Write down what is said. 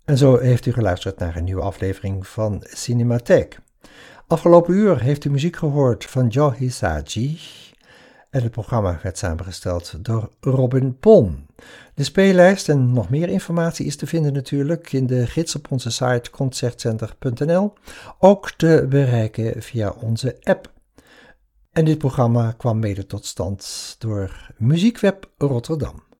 En zo heeft u geluisterd naar een nieuwe aflevering van Cinematheek. Afgelopen uur heeft u muziek gehoord van Joe Hisaishi en het programma werd samengesteld door Robin Pon. De speellijst en nog meer informatie is te vinden natuurlijk in de gids op onze site concertcenter.nl, ook te bereiken via onze app. En dit programma kwam mede tot stand door Muziekweb Rotterdam.